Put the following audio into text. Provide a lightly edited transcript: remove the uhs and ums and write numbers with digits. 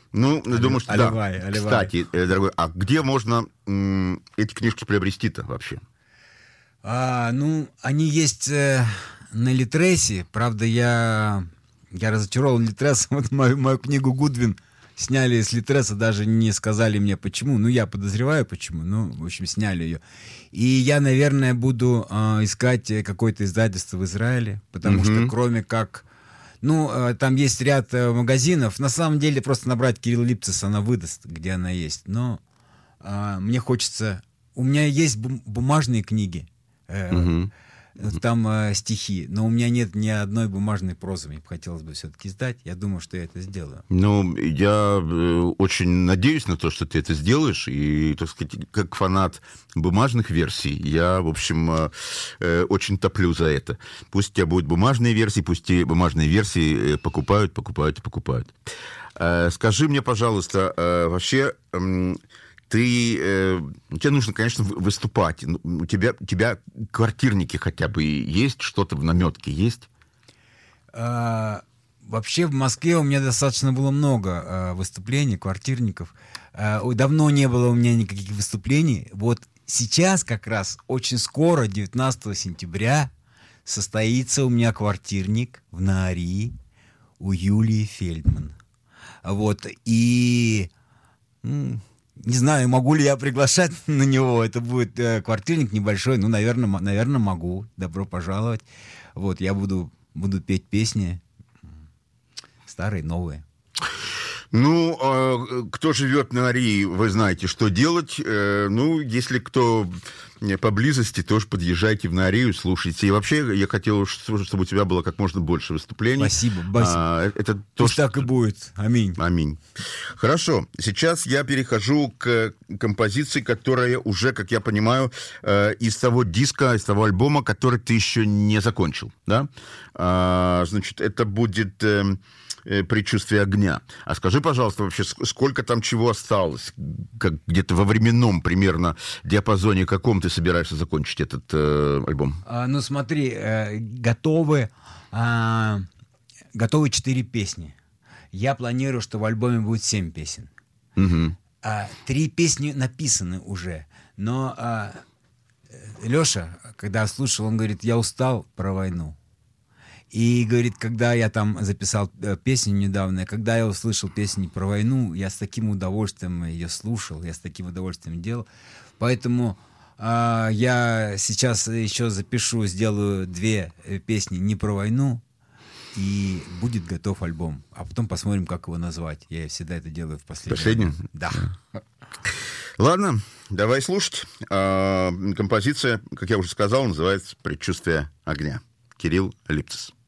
Ну, думаю, что Оливай, да. оливай. Кстати, дорогой, а где можно эти книжки приобрести-то вообще? Ну, они есть на Литресе. Правда, я разочарован Литресом. Вот мою книгу «Гудвин» сняли с Литреса, даже не сказали мне почему. Ну, я подозреваю почему. Ну, в общем, сняли ее. И я, наверное, буду искать какое-то издательство в Израиле, потому что кроме как... Ну, там есть ряд магазинов. На самом деле, просто набрать Кирилл Липцес, она выдаст, где она есть. Но мне хочется... У меня есть бумажные книги. Там стихи, но у меня нет ни одной бумажной прозы. Мне хотелось бы все-таки издать. Я думаю, что я это сделаю. Ну, я очень надеюсь на то, что ты это сделаешь. И, так сказать, как фанат бумажных версий, я, в общем, очень топлю за это. Пусть у тебя будут бумажные версии, пусть те бумажные версии покупают. Скажи мне, пожалуйста, вообще... тебе нужно, конечно, выступать. У тебя квартирники хотя бы есть? Что-то в наметке есть? Вообще в Москве у меня достаточно было много выступлений, квартирников. Давно не было у меня никаких выступлений. Вот сейчас как раз очень скоро, 19 сентября, состоится у меня квартирник в Наарии у Юлии Фельдман. Вот. И... Не знаю, могу ли я приглашать на него. Это будет квартирник небольшой. Ну, наверное, могу. Добро пожаловать. Вот, я буду петь песни старые, новые. Ну, кто живет на Арии, вы знаете, что делать. Ну, если кто поблизости, тоже подъезжайте в Наарию, слушайте. И вообще, я хотел, чтобы у тебя было как можно больше выступлений. Спасибо. Это то, пусть так и будет. Аминь. Аминь. Хорошо. Сейчас я перехожу к композиции, которая уже, как я понимаю, из того диска, из того альбома, который ты еще не закончил, да? Значит, это будет... «Предчувствие огня». А скажи, пожалуйста, вообще, сколько там чего осталось? Где-то во временном примерно диапазоне каком ты собираешься закончить этот альбом? Ну, смотри, готовы 4 песни. Я планирую, что в альбоме будет 7 песен. 3 песни написаны уже. Но Леша, когда слушал, он говорит, я устал про войну. И, говорит, когда я там записал песню недавно, когда я услышал песню про войну, я с таким удовольствием ее слушал, я с таким удовольствием делал. Поэтому я сейчас еще сделаю 2 песни не про войну, и будет готов альбом. А потом посмотрим, как его назвать. Я всегда это делаю в последнем. Да. Ладно, давай слушать. Композиция, как я уже сказал, называется «Предчувствие огня». Кирилл Липцес.